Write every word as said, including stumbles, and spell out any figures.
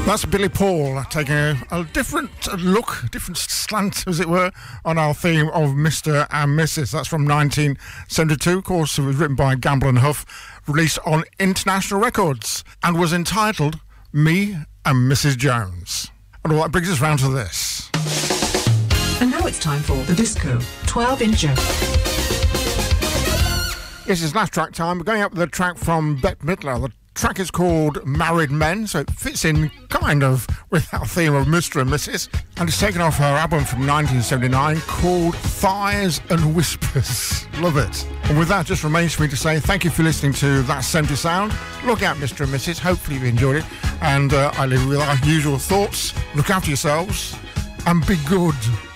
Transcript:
That's Billy Paul taking a, a different look, different slant, as it were, on our theme of Mister and Missus That's from nineteen seventy-two. Of course, it was written by Gamble and Huff, released on International Records, and was entitled Me and Missus Jones. And all that brings us round to this. And now it's time for the Disco twelve-incher. Yes, it's last track time. We're going up with a track from Bette Midler. The track is called Married Men, so it fits in kind of with our theme of Mister and Missus And it's taken off her album from nineteen seventy-nine called Thighs and Whispers. Love it. And with that, just remains for me to say thank you for listening to That seventy Sound. Look out, Mister and Missus Hopefully you enjoyed it. And uh, I leave you with our usual thoughts. Look after yourselves and be good.